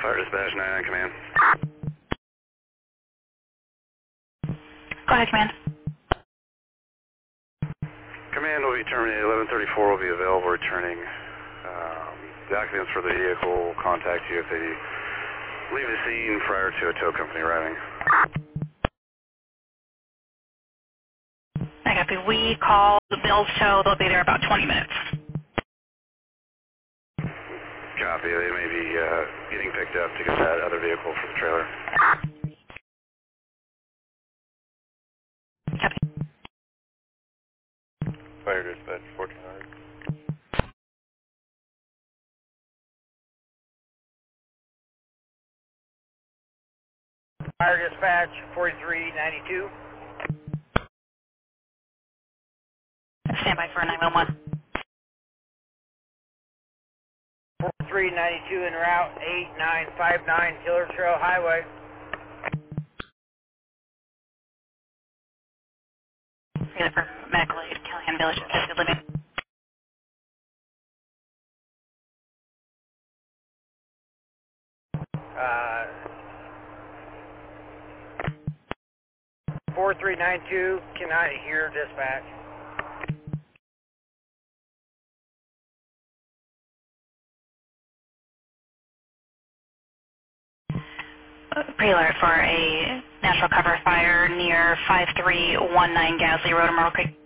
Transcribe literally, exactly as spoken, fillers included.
Fire Dispatch nine nine Command. Go ahead, Command. Command will be terminated. eleven thirty-four will be available returning. Um, the occupants for the vehicle will contact you if they leave the scene prior to a tow company arriving. I copy. We call the Bills Tow. They'll be there about twenty minutes. Copy. They may be uh, getting picked up to get that other vehicle for the trailer. Copy. Fire Dispatch fourteen hundred. Fire Dispatch forty-three ninety-two. Stand by for nine one one. forty-three ninety-two en route eight nine five nine Killer Trail Highway. Together for medical aid, Callahan Village Assisted Living. Uh, forty-three ninety-two, cannot hear dispatch. Pre-alert for a natural cover fire near five three one nine Gasley Road in Myrtle Creek.